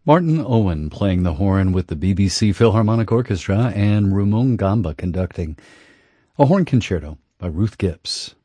Martin Owen playing the horn with the BBC Philharmonic Orchestra and Ramon Gamba conducting. A horn concerto by Ruth Gibbs.